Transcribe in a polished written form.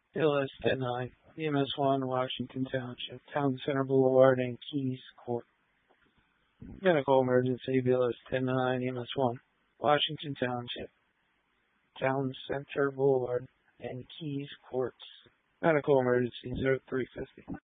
LS 109, EMS 1, Washington Township, Town Center Boulevard, and Keys Court. Medical emergency, BLS 109, EMS 1, Washington Township, Town Center Boulevard, and Keys Courts. Medical emergency 0350.